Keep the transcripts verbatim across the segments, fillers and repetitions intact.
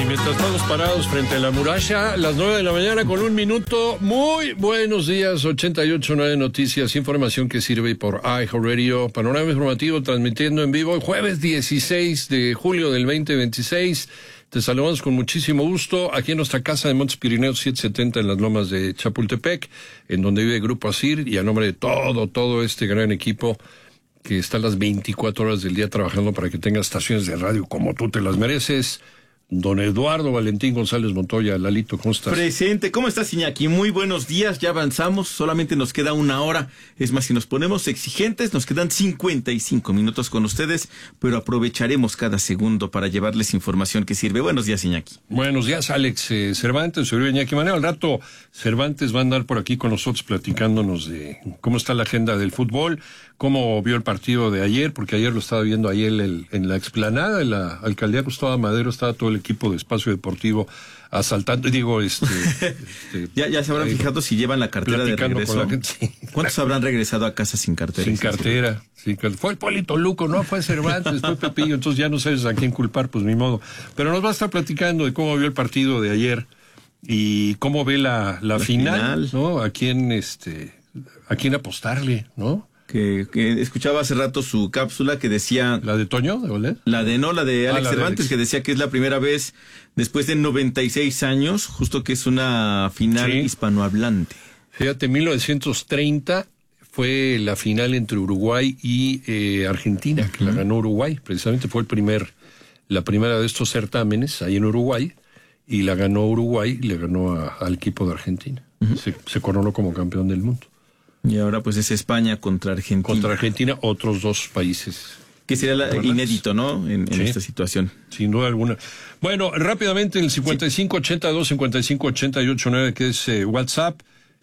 Mientras todos parados frente a la muralla, las nueve de la mañana con un minuto. Muy buenos días, ochenta y ocho punto nueve Noticias, información que sirve por iHeartRadio. Panorama informativo transmitiendo en vivo el jueves dieciséis de julio del veinte veintiséis. Te saludamos con muchísimo gusto aquí en nuestra casa de Montes Pirineos setecientos setenta en las lomas de Chapultepec, en donde vive Grupo Asir, y a nombre de todo, todo este gran equipo que está las veinticuatro horas del día trabajando para que tengas estaciones de radio como tú te las mereces. Don Eduardo Valentín González Montoya. Lalito, ¿cómo estás? Presente, ¿cómo estás, Iñaki? Muy buenos días, ya avanzamos, solamente nos queda una hora. Es más, si nos ponemos exigentes, nos quedan cincuenta y cinco minutos con ustedes, pero aprovecharemos cada segundo para llevarles información que sirve. Buenos días, Iñaki. Buenos días, Alex eh, Cervantes, soy Iñaki Manero. Al rato, Cervantes va a andar por aquí con nosotros platicándonos de cómo está la agenda del fútbol, cómo vio el partido de ayer, porque ayer lo estaba viendo ahí el, el, en la explanada de la alcaldía Gustavo Madero, estaba todo el equipo de Espacio Deportivo asaltando, digo, este... este ya, ya se habrán eh, fijado si llevan la cartera de regreso. Con la gente, sí. ¿Cuántos habrán regresado a casa sin cartera? Sin cartera, sin cartera. Fue el Polito Luco, no fue Cervantes, fue Pepillo, entonces ya no sabes a quién culpar, pues ni modo. Pero nos va a estar platicando de cómo vio el partido de ayer y cómo ve la, la, la final, final, ¿no? A quién, este, a quién apostarle, ¿no? Que, que escuchaba hace rato su cápsula que decía... ¿La de Toño, de Oled? La de, no, la de Alex ah, la Cervantes, de Alex. Que decía que es la primera vez después de noventa y seis años, justo que es una final sí. hispanohablante. Fíjate, mil novecientos treinta fue la final entre Uruguay y eh, Argentina, uh-huh. que la ganó Uruguay. Precisamente fue el primer, la primera de estos certámenes ahí en Uruguay, y la ganó Uruguay y le ganó a, al equipo de Argentina. Uh-huh. Se, se coronó como campeón del mundo. Y ahora pues es España contra Argentina. Contra Argentina, otros dos países. Que sería la, inédito, ¿no? En, en sí, esta situación. Sin duda alguna. Bueno, rápidamente en el cincuenta y cinco ochenta y dos cincuenta y cinco ochenta y ocho nueve, que es eh, WhatsApp,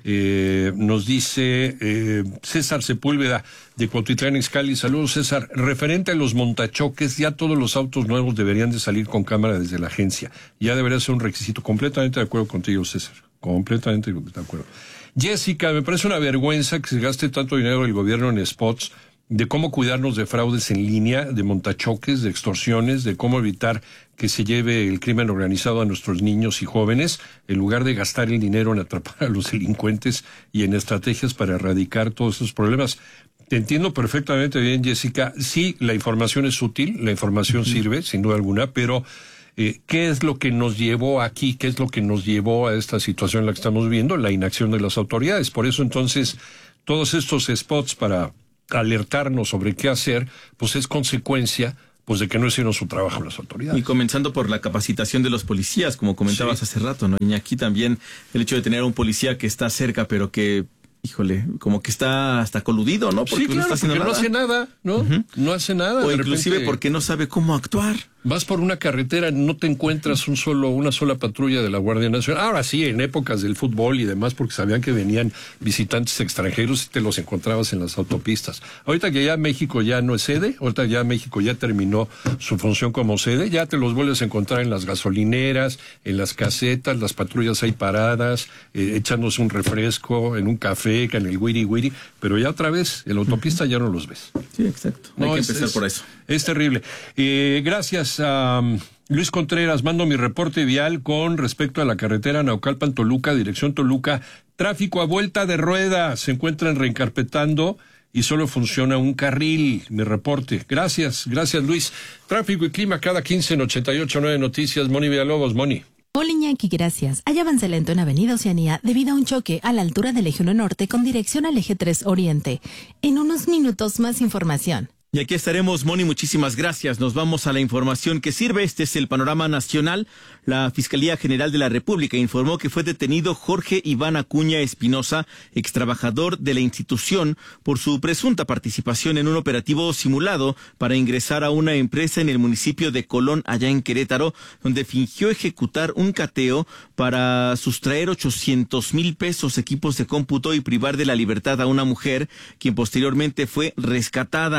eh, nos dice eh, César Sepúlveda de Cuautitlán Izcalli. Saludos, César. Referente a los montachoques, ya todos los autos nuevos deberían de salir con cámara desde la agencia. Ya debería ser un requisito. Completamente de acuerdo contigo, César. Completamente de acuerdo. Jessica, me parece una vergüenza que se gaste tanto dinero el gobierno en spots de cómo cuidarnos de fraudes en línea, de montachoques, de extorsiones, de cómo evitar que se lleve el crimen organizado a nuestros niños y jóvenes, en lugar de gastar el dinero en atrapar a los delincuentes y en estrategias para erradicar todos esos problemas. Te entiendo perfectamente bien, Jessica. Sí, la información es útil, la información uh-huh. sirve, sin duda alguna, pero... Eh, ¿qué es lo que nos llevó aquí? ¿Qué es lo que nos llevó a esta situación en la que estamos viendo? La inacción de las autoridades. Por eso, entonces, todos estos spots para alertarnos sobre qué hacer, pues es consecuencia pues de que no hicieron su trabajo las autoridades. Y comenzando por la capacitación de los policías, como comentabas sí. hace rato, ¿no? Y aquí también el hecho de tener a un policía que está cerca, pero que... Híjole, como que está hasta coludido, ¿no? Porque sí, claro, no está haciendo porque nada. no hace nada, ¿no? Uh-huh. No hace nada. O inclusive repente, porque no sabe cómo actuar. Vas por una carretera, no te encuentras un solo, una sola patrulla de la Guardia Nacional. Ahora sí, en épocas del fútbol y demás, porque sabían que venían visitantes extranjeros y te los encontrabas en las autopistas. Ahorita que ya México ya no es sede, ahorita ya México ya terminó su función como sede, ya te los vuelves a encontrar en las gasolineras, en las casetas, las patrullas ahí paradas, eh, echándose un refresco, en un café, en el wiri wiri, pero ya otra vez, en la autopista ya no los ves. Sí, exacto. No, Hay que es, empezar es, por eso. Es terrible. Eh, gracias a um, Luis Contreras. Mando mi reporte vial con respecto a la carretera Naucalpan-Toluca, dirección Toluca. Tráfico a vuelta de rueda. Se encuentran reencarpetando y solo funciona un carril. Mi reporte. Gracias, gracias, Luis. Tráfico y clima cada quince en ochenta y ocho punto nueve Noticias. Moni Villalobos, Moni. Hola, Iñaki, gracias. Hay avance lento en Avenida Oceanía debido a un choque a la altura del Eje uno Norte con dirección al Eje tres Oriente. En unos minutos más información. Y aquí estaremos, Moni, muchísimas gracias. Nos vamos a la información que sirve. Este es el panorama nacional. La Fiscalía General de la República informó que fue detenido Jorge Iván Acuña Espinosa, extrabajador de la institución, por su presunta participación en un operativo simulado para ingresar a una empresa en el municipio de Colón, allá en Querétaro, donde fingió ejecutar un cateo para sustraer ochocientos mil pesos, equipos de cómputo y privar de la libertad a una mujer, quien posteriormente fue rescatada.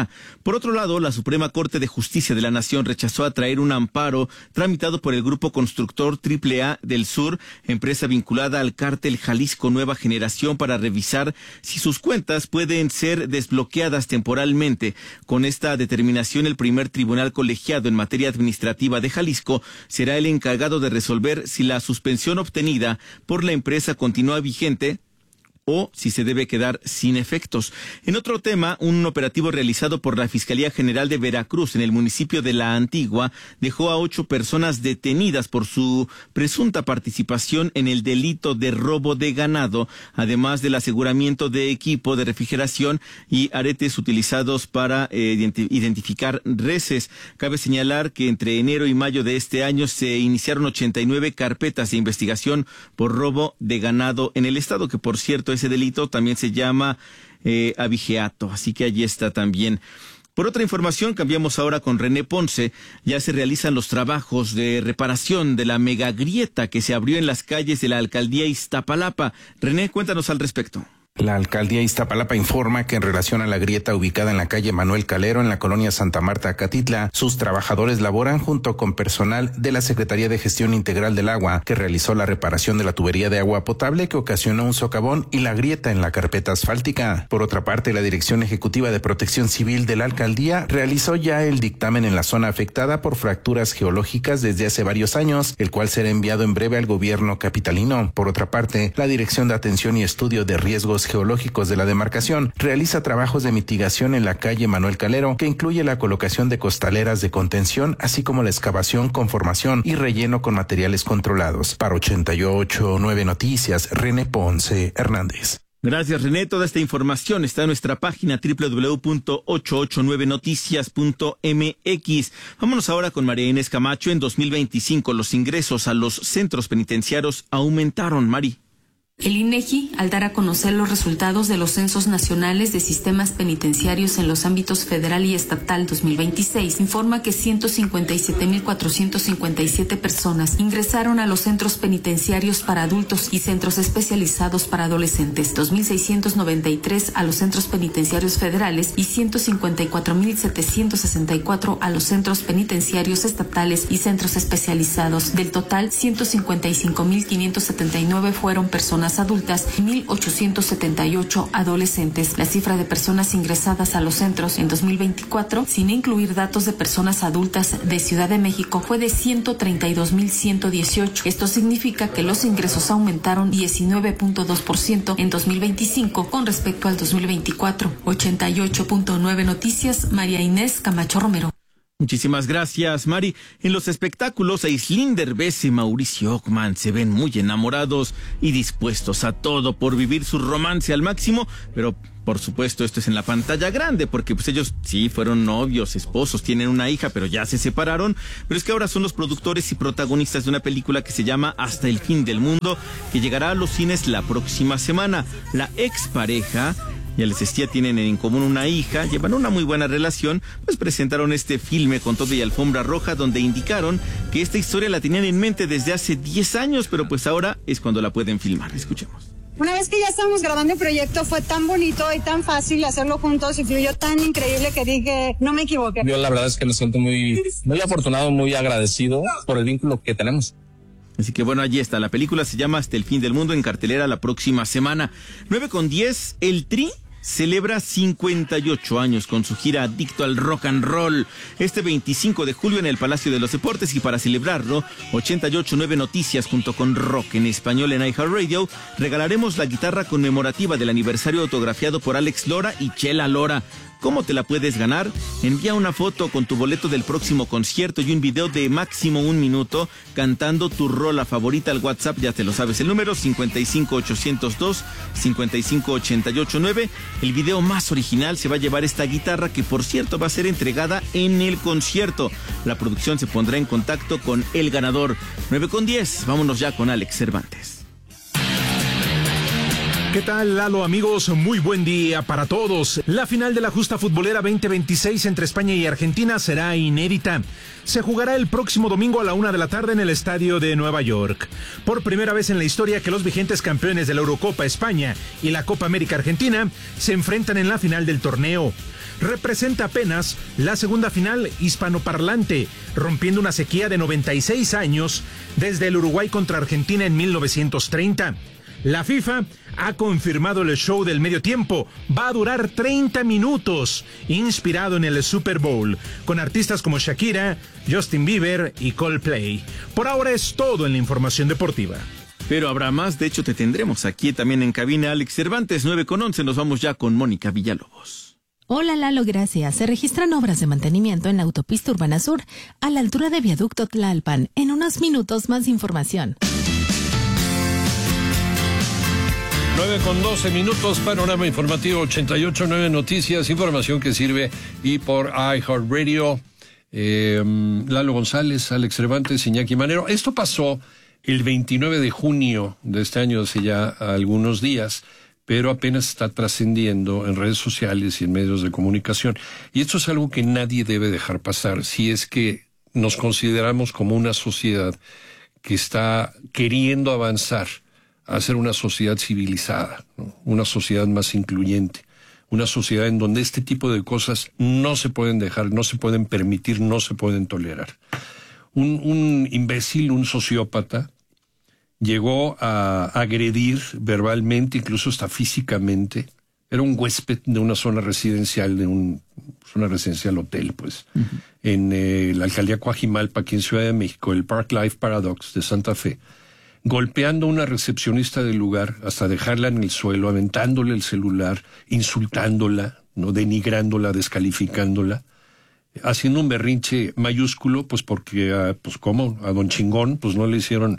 Por otro lado, la Suprema Corte de Justicia de la Nación rechazó atraer un amparo tramitado por el Grupo Constructor triple A del Sur, empresa vinculada al cártel Jalisco Nueva Generación, para revisar si sus cuentas pueden ser desbloqueadas temporalmente. Con esta determinación, el primer tribunal colegiado en materia administrativa de Jalisco será el encargado de resolver si la suspensión obtenida por la empresa continúa vigente o si se debe quedar sin efectos. En otro tema, un operativo realizado por la Fiscalía General de Veracruz en el municipio de La Antigua dejó a ocho personas detenidas por su presunta participación en el delito de robo de ganado, además del aseguramiento de equipo de refrigeración y aretes utilizados para eh, identi- identificar reses. Cabe señalar que entre enero y mayo de este año se iniciaron ochenta y nueve carpetas de investigación por robo de ganado en el estado, que por cierto ese delito también se llama eh, abigeato, así que allí está también. Por otra información, cambiamos ahora con René Ponce. Ya se realizan los trabajos de reparación de la megagrieta que se abrió en las calles de la alcaldía Iztapalapa. René, cuéntanos al respecto. La alcaldía Iztapalapa informa que en relación a la grieta ubicada en la calle Manuel Calero, en la colonia Santa Marta, Acatitla, sus trabajadores laboran junto con personal de la Secretaría de Gestión Integral del Agua, que realizó la reparación de la tubería de agua potable que ocasionó un socavón y la grieta en la carpeta asfáltica. Por otra parte, la Dirección Ejecutiva de Protección Civil de la alcaldía realizó ya el dictamen en la zona afectada por fracturas geológicas desde hace varios años, el cual será enviado en breve al gobierno capitalino. Por otra parte, la Dirección de Atención y Estudio de Riesgos Geológicos de la demarcación realiza trabajos de mitigación en la calle Manuel Calero, que incluye la colocación de costaleras de contención, así como la excavación, conformación y relleno con materiales controlados. Para ochenta y ocho punto nueve Noticias, René Ponce Hernández. Gracias, René. Toda esta información está en nuestra página doble u doble u doble u punto ochocientos ochenta y nueve noticias punto m x. Vámonos ahora con María Inés Camacho. En dos mil veinticinco los ingresos a los centros penitenciarios aumentaron. Mari. El INEGI, al dar a conocer los resultados de los censos nacionales de sistemas penitenciarios en los ámbitos federal y estatal dos mil veintiséis, informa que ciento cincuenta y siete mil cuatrocientos cincuenta y siete personas ingresaron a los centros penitenciarios para adultos y centros especializados para adolescentes, dos mil seiscientos noventa y tres a los centros penitenciarios federales y ciento cincuenta y cuatro mil setecientos sesenta y cuatro a los centros penitenciarios estatales y centros especializados. Del total, ciento cincuenta y cinco mil quinientos setenta y nueve fueron personas adultas y mil ochocientos setenta y ocho adolescentes. La cifra de personas ingresadas a los centros en dos mil veinticuatro, sin incluir datos de personas adultas de Ciudad de México, fue de ciento treinta y dos mil ciento dieciocho. Esto significa que los ingresos aumentaron diecinueve punto dos por ciento en dos mil veinticinco con respecto al dos mil veinticuatro. ochenta y ocho punto nueve Noticias, María Inés Camacho Romero. Muchísimas gracias, Mari. En los espectáculos, Aislinn Derbez y Mauricio Ockman se ven muy enamorados y dispuestos a todo por vivir su romance al máximo, pero por supuesto esto es en la pantalla grande, porque pues ellos sí fueron novios, esposos, tienen una hija, pero ya se separaron. Pero es que ahora son los productores y protagonistas de una película que se llama Hasta el fin del mundo, que llegará a los cines la próxima semana. La expareja, ya les decía, tienen en común una hija, llevan una muy buena relación, pues presentaron este filme con todo y alfombra roja, donde indicaron que esta historia la tenían en mente desde hace diez años, pero pues ahora es cuando la pueden filmar. Escuchemos. Una vez que ya estábamos grabando el proyecto, fue tan bonito y tan fácil hacerlo juntos y fluyó tan increíble que dije, no me equivoqué. Yo la verdad es que me siento muy, muy afortunado, muy agradecido por el vínculo que tenemos. Así que bueno, allí está. La película se llama Hasta el fin del mundo, en cartelera la próxima semana. nueve con diez, el Tri celebra cincuenta y ocho años con su gira Adicto al Rock and Roll este veinticinco de julio en el Palacio de los Deportes, y para celebrarlo, ochenta y ocho punto nueve Noticias junto con Rock en Español en iHeartRadio regalaremos la guitarra conmemorativa del aniversario autografiado por Alex Lora y Chela Lora. ¿Cómo te la puedes ganar? Envía una foto con tu boleto del próximo concierto y un video de máximo un minuto cantando tu rola favorita al WhatsApp, ya te lo sabes, el número cincuenta y cinco ochocientos dos cincuenta y cinco ochenta y ocho nueve. El video más original se va a llevar esta guitarra, que por cierto va a ser entregada en el concierto. La producción se pondrá en contacto con el ganador. nueve con diez, vámonos ya con Alex Cervantes. ¿Qué tal, Lalo, amigos? Muy buen día para todos. La final de la justa futbolera veinte veintiséis entre España y Argentina será inédita. Se jugará el próximo domingo a la una de la tarde en el estadio de Nueva York. Por primera vez en la historia que los vigentes campeones de la Eurocopa España y la Copa América Argentina se enfrentan en la final del torneo. representa apenas la segunda final hispanoparlante, rompiendo una sequía de noventa y seis años desde el Uruguay contra Argentina en mil novecientos treinta. La FIFA ha confirmado el show del medio tiempo. Va a durar treinta minutos, inspirado en el Super Bowl, con artistas como Shakira, Justin Bieber y Coldplay. Por ahora es todo en la información deportiva. Pero habrá más, de hecho te tendremos aquí también en cabina. Alex Cervantes, nueve con once, nos vamos ya con Mónica Villalobos. Hola Lalo, gracias. Se registran obras de mantenimiento en la autopista Urbana Sur, a la altura de Viaducto Tlalpan. En unos minutos más información. nueve con doce minutos, panorama informativo ochenta y ocho punto nueve Noticias, información que sirve y por iHeartRadio. Eh, Lalo González, Alex Cervantes, Iñaki Manero. Esto pasó el veintinueve de junio de este año, hace ya algunos días, pero apenas está trascendiendo en redes sociales y en medios de comunicación. Y esto es algo que nadie debe dejar pasar si es que nos consideramos como una sociedad que está queriendo avanzar a ser una sociedad civilizada, ¿no? Una sociedad más incluyente, una sociedad en donde este tipo de cosas no se pueden dejar, no se pueden permitir, no se pueden tolerar. Un, un imbécil, un sociópata, llegó a agredir verbalmente, incluso hasta físicamente. Era un huésped de una zona residencial, de un zona residencial hotel, pues, uh-huh. en eh, la alcaldía Coajimalpa, aquí en Ciudad de México, el Park Life Paradox de Santa Fe, golpeando a una recepcionista del lugar hasta dejarla en el suelo, aventándole el celular, insultándola, no, denigrándola, descalificándola, haciendo un berrinche mayúsculo, pues porque, uh, pues cómo, a don Chingón, pues no le hicieron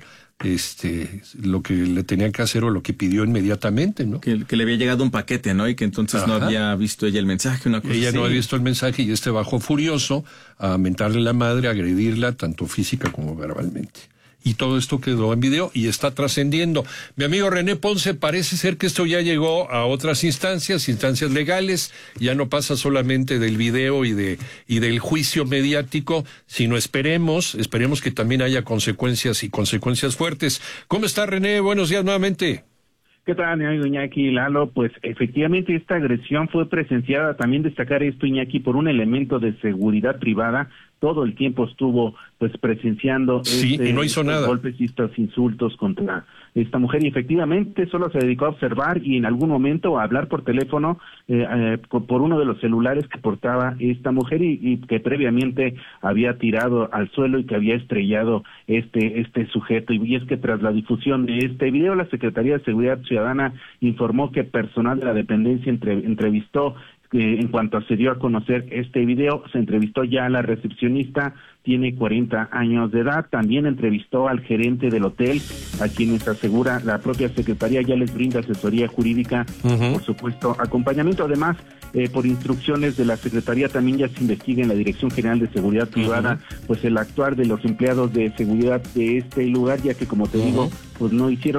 este lo que le tenía que hacer o lo que pidió inmediatamente, ¿no? Que, que le había llegado un paquete, ¿no? Y que entonces Ajá. no había visto ella el mensaje, una cosa Ella así. no había visto el mensaje y este bajó furioso a mentarle la madre, a agredirla, tanto física como verbalmente. Y todo esto quedó en video y está trascendiendo. Mi amigo René Ponce, parece ser que esto ya llegó a otras instancias, instancias legales, ya no pasa solamente del video y de y del juicio mediático, sino esperemos, esperemos que también haya consecuencias y consecuencias fuertes. ¿Cómo está, René? Buenos días nuevamente. ¿Qué tal, mi amigo Iñaki Lalo? Pues efectivamente esta agresión fue presenciada, también destacar esto, Iñaki, por un elemento de seguridad privada. Todo el tiempo estuvo pues presenciando sí, este, y no hizo estos nada. golpes y estos insultos contra esta mujer, y efectivamente solo se dedicó a observar y en algún momento a hablar por teléfono eh, eh, por uno de los celulares que portaba esta mujer y, y que previamente había tirado al suelo y que había estrellado este este sujeto. Y, y es que tras la difusión de este video, la Secretaría de Seguridad Ciudadana informó que personal de la dependencia entre, entrevistó Eh, en cuanto se dio a conocer este video, se entrevistó ya a la recepcionista, tiene cuarenta años de edad, también entrevistó al gerente del hotel, a quienes asegura la propia secretaría ya les brinda asesoría jurídica, uh-huh. por supuesto, acompañamiento. Además, eh, por instrucciones de la secretaría también ya se investiga en la Dirección General de Seguridad Privada, uh-huh. pues el actuar de los empleados de seguridad de este lugar, ya que como te uh-huh. digo, pues no hicieron